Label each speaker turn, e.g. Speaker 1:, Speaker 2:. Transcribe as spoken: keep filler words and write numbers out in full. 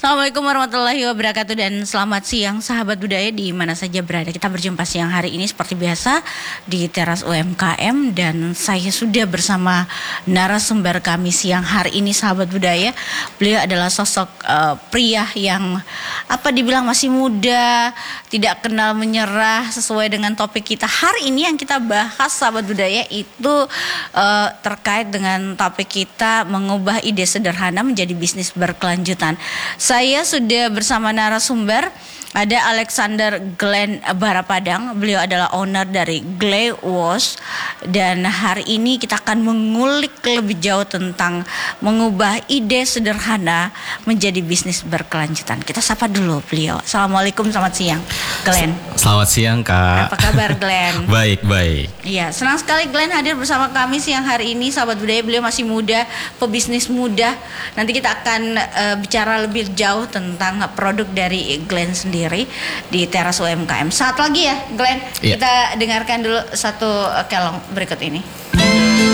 Speaker 1: Assalamualaikum warahmatullahi wabarakatuh dan selamat siang sahabat budaya di mana saja berada. Kita berjumpa siang hari ini seperti biasa di Teras U M K M dan saya sudah bersama narasumber kami siang hari ini sahabat budaya. Beliau adalah sosok uh, pria yang apa dibilang masih muda, tidak kenal menyerah sesuai dengan topik kita hari ini yang kita bahas sahabat budaya itu uh, terkait dengan topik kita mengubah ide sederhana menjadi bisnis berkelanjutan. Saya sudah bersama narasumber, ada Alexander Glenn Barapadang. Beliau adalah owner dari Glay Wash dan hari ini kita akan mengulik lebih jauh tentang mengubah ide sederhana menjadi bisnis berkelanjutan. Kita sapa dulu beliau. Assalamualaikum, selamat siang Glenn.
Speaker 2: Selamat siang Kak.
Speaker 1: Apa kabar Glenn?
Speaker 2: Baik baik.
Speaker 1: Iya, senang sekali Glenn hadir bersama kami siang hari ini sahabat budaya. Beliau masih muda, pebisnis muda. Nanti kita akan uh, bicara lebih jauh tentang produk dari Glenn sendiri di Teras U M K M. Saat lagi ya Glenn,
Speaker 2: ya.
Speaker 1: Kita dengarkan dulu satu kelong berikut ini.